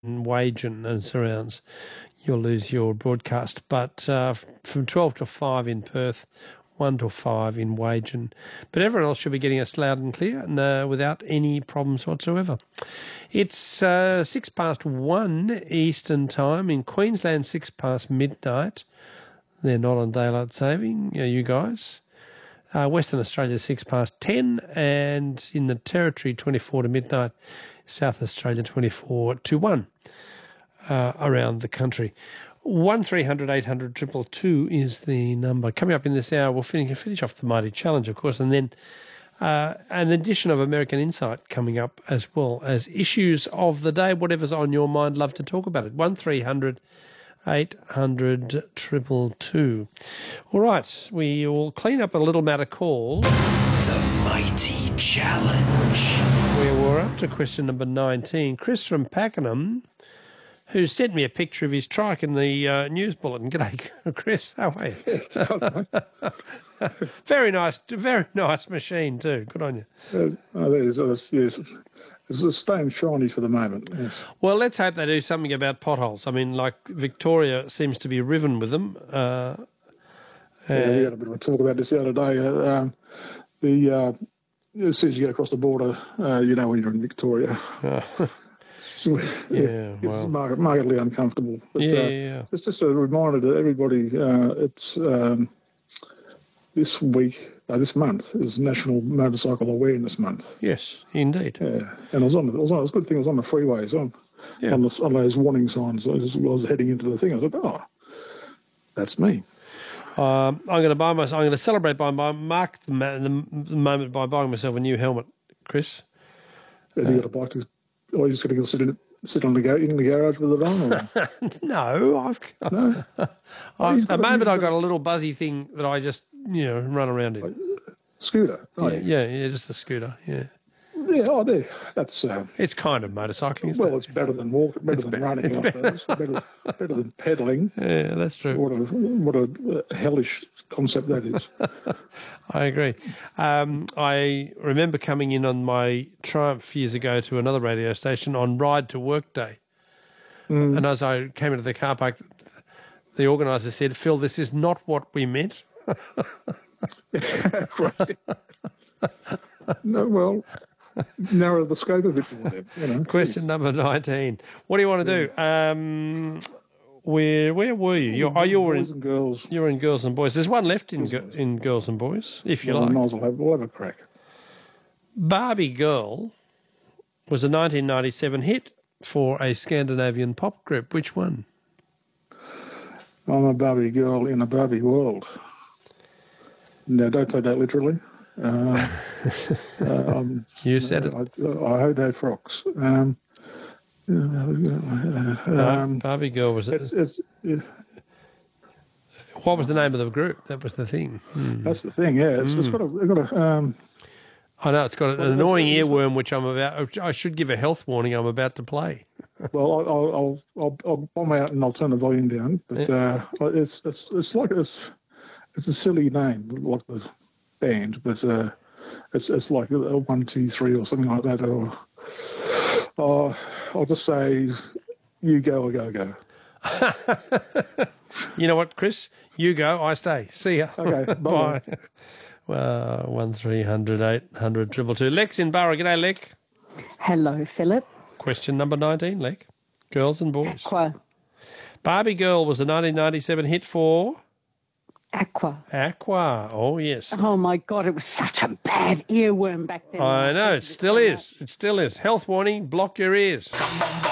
Wagen and surrounds, you'll lose your broadcast. But from 12 to 5 in Perth, 1 to 5 in Wagen. But everyone else should be getting us loud and clear and without any problems whatsoever. It's 6 past 1 Eastern Time. In Queensland, 6 past midnight. They're not on daylight saving, you guys. Western Australia, 6 past 10. And in the Territory, 24 to midnight. South Australia, 24 to 1 around the country. 1300 800 222 is the number. Coming up in this hour, we'll finish off the Mighty Challenge, of course, and then an edition of American Insight coming up, as well as issues of the day, whatever's on your mind. Love to talk about it. 1300 800 222. All right, we will clean up a little matter called The Mighty Challenge, where we're up to question number 19. Chris from Pakenham, who sent me a picture of his trike in the news bulletin. G'day, Chris. How are you? Very nice machine too. Good on you. Yes. It's staying shiny for the moment. Yes. Well, let's hope they do something about potholes. I mean, like Victoria seems to be riven with them. We had a bit of a talk about this the other day. As soon as you get across the border, when you're in Victoria. It's markedly uncomfortable. But, it's just a reminder to everybody. It's this month is National Motorcycle Awareness Month. Yes, indeed. Yeah, and it was a good thing. I was on the freeways on those warning signs. I was heading into the thing. I thought, oh, that's me. I'm going to celebrate by mark the moment by buying myself a new helmet, Chris. Have you got a bike? Or are you just going to sit in the garage with it on? Or? No, at the moment I've got a little buzzy thing that I just run around in. Scooter. Yeah, just a scooter. Yeah. Yeah, that's. It's kind of motorcycling. Isn't it? It's better than walking, better than running. It's better than pedalling. Yeah, that's true. What a hellish concept that is. I agree. I remember coming in on my Triumph years ago to another radio station on Ride to Work Day, and as I came into the car park, the organiser said, "Phil, this is not what we meant." Right. No, well. Narrow the scope of it more. Question number 19. What do you want to do? Where were you? You were in girls. You were in Girls and Boys. There's one left in Girls and Boys, if you like. We'll have a crack. Barbie Girl was a 1997 hit for a Scandinavian pop group. Which one? I'm a Barbie girl in a Barbie world. No, don't take that literally. You said it. I hope they frocks. Barbie Girl was it? What was the name of the group? That was the thing. That's the thing. Yeah, it's got a. I know it's got an annoying earworm, which I should give a health warning. I'm about to play. Well, I'll bomb out and I'll turn the volume down. But it's a silly name, like the band, but it's like a 1, 2, 3 or something like that. Or I'll just say, you go or go. You know what, Chris? You go, I stay. See ya. Okay, bye. 1300 800 222. Lex in Barra. G'day, Lex. Hello, Philip. Question number 19, Lex. Girls and Boys. Aqua. Barbie Girl was a 1997 hit for... Aqua. Oh, yes. Oh, my God, it was such a bad earworm back then. I know, it still is. It still is. Health warning, block your ears.